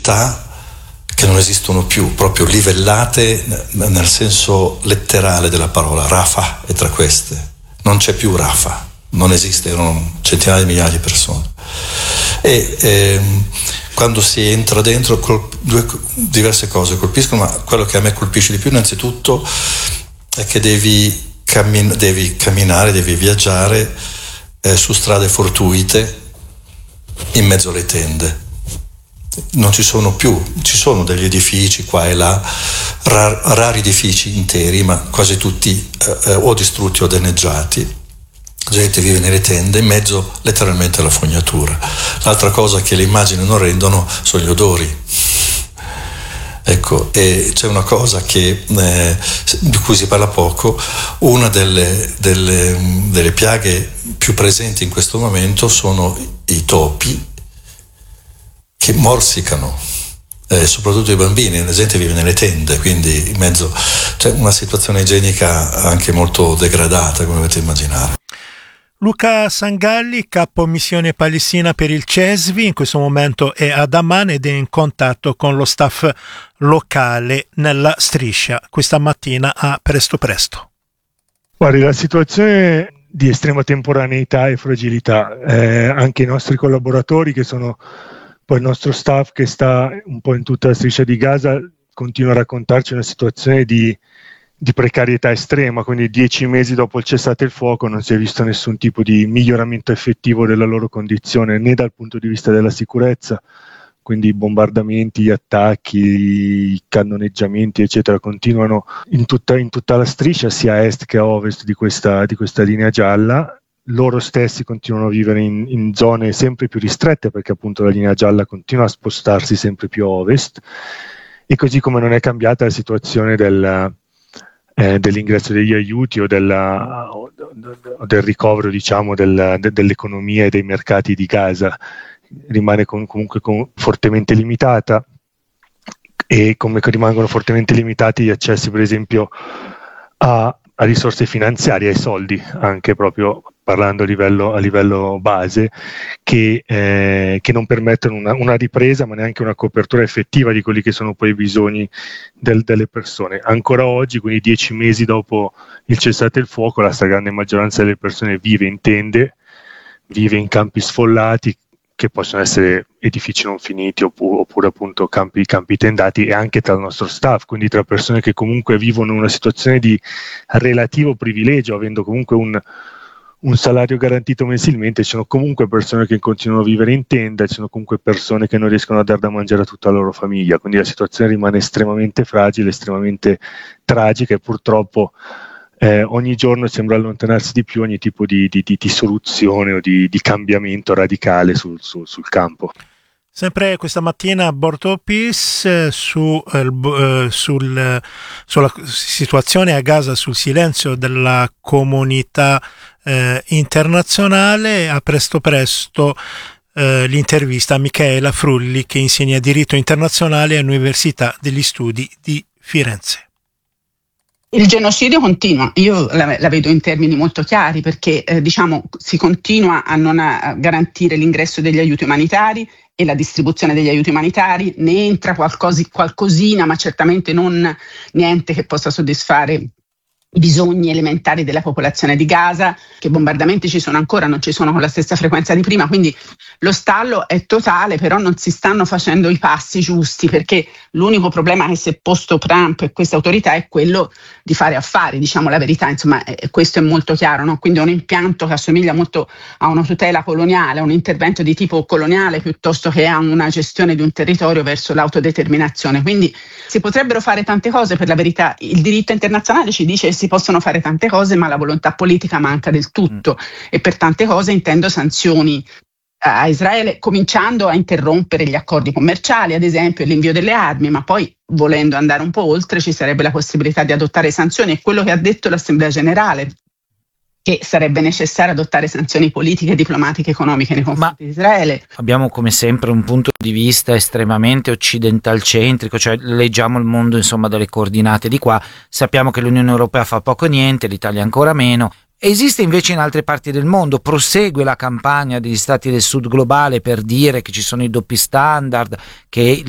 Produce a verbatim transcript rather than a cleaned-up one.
città che non esistono più, proprio livellate nel senso letterale della parola. Rafah è tra queste. Non c'è più Rafah, non esiste, erano centinaia di migliaia di persone. E ehm, quando si entra dentro, colp- due, diverse cose colpiscono, ma quello che a me colpisce di più innanzitutto è che devi, cammin- devi camminare, devi viaggiare eh, su strade fortuite in mezzo alle tende. Non ci sono più, ci sono degli edifici qua e là, rar- rari edifici interi, ma quasi tutti eh, o distrutti o danneggiati. La gente vive nelle tende in mezzo letteralmente alla fognatura. L'altra cosa che le immagini non rendono sono gli odori. Ecco, e c'è una cosa che, eh, di cui si parla poco. Una delle, delle, delle piaghe più presenti in questo momento sono i topi che morsicano, eh, soprattutto i bambini. La gente vive nelle tende, quindi in mezzo c'è una situazione igienica anche molto degradata, come potete immaginare. Luca Sangalli, capo missione Palestina per il CESVI, in questo momento è ad Amman ed è in contatto con lo staff locale nella striscia questa mattina a Presto Presto. Guardi, la situazione di estrema temporaneità e fragilità, eh, anche i nostri collaboratori, che sono poi il nostro staff che sta un po' in tutta la striscia di Gaza, continua a raccontarci una situazione di di precarietà estrema, quindi dieci mesi dopo il cessate il fuoco non si è visto nessun tipo di miglioramento effettivo della loro condizione, né dal punto di vista della sicurezza, quindi i bombardamenti, gli attacchi, i cannoneggiamenti eccetera continuano in tutta, in tutta la striscia, sia a est che a ovest di questa, di questa linea gialla. Loro stessi continuano a vivere in, in zone sempre più ristrette, perché appunto la linea gialla continua a spostarsi sempre più a ovest, e così come non è cambiata la situazione del Eh, dell'ingresso degli aiuti o, della, o, o del ricovero, diciamo, del, de, dell'economia e dei mercati di Gaza, rimane con, comunque con, fortemente limitata, e come rimangono fortemente limitati gli accessi, per esempio, a, a risorse finanziarie, ai soldi, anche proprio parlando a livello, a livello base, che, eh, che non permettono una, una ripresa, ma neanche una copertura effettiva di quelli che sono poi i bisogni del, delle persone. Ancora oggi, quindi dieci mesi dopo il cessate il fuoco, la stragrande maggioranza delle persone vive in tende, vive in campi sfollati, che possono essere edifici non finiti oppure, oppure appunto campi, campi tendati, e anche tra il nostro staff, quindi tra persone che comunque vivono una situazione di relativo privilegio, avendo comunque un un salario garantito mensilmente. Ci sono comunque persone che continuano a vivere in tenda, ci sono comunque persone che non riescono a dar da mangiare a tutta la loro famiglia, quindi la situazione rimane estremamente fragile, estremamente tragica, e purtroppo eh, ogni giorno sembra allontanarsi di più ogni tipo di, di, di, di soluzione o di, di cambiamento radicale sul, sul, sul campo. Sempre questa mattina a Bordo Peace su, eh, sul, sulla situazione a Gaza, sul silenzio della comunità eh, internazionale, a Presto Presto eh, l'intervista a Michaela Frulli, che insegna diritto internazionale all'Università degli Studi di Firenze. Il genocidio continua, io la, la vedo in termini molto chiari, perché eh, diciamo si continua a non a garantire l'ingresso degli aiuti umanitari e la distribuzione degli aiuti umanitari, ne entra qualcosa, qualcosina, ma certamente non niente che possa soddisfare i bisogni elementari della popolazione di Gaza, che bombardamenti ci sono ancora, non ci sono con la stessa frequenza di prima, quindi lo stallo è totale, però non si stanno facendo i passi giusti, perché l'unico problema che si è posto Trump e questa autorità è quello di fare affari, diciamo la verità, insomma eh, questo è molto chiaro, no? Quindi è un impianto che assomiglia molto a una tutela coloniale, a un intervento di tipo coloniale, piuttosto che a una gestione di un territorio verso l'autodeterminazione. Quindi si potrebbero fare tante cose, per la verità il diritto internazionale ci dice si possono fare tante cose, ma la volontà politica manca del tutto, mm. e per tante cose intendo sanzioni a Israele, cominciando a interrompere gli accordi commerciali, ad esempio l'invio delle armi, ma poi volendo andare un po' oltre ci sarebbe la possibilità di adottare sanzioni, e quello che ha detto l'Assemblea Generale, che sarebbe necessario adottare sanzioni politiche, diplomatiche, economiche nei confronti di Israele. Abbiamo come sempre un punto di vista estremamente occidentalcentrico, cioè leggiamo il mondo insomma dalle coordinate di qua, sappiamo che l'Unione Europea fa poco e niente, l'Italia ancora meno. Esiste invece in altre parti del mondo, prosegue la campagna degli stati del sud globale per dire che ci sono i doppi standard, che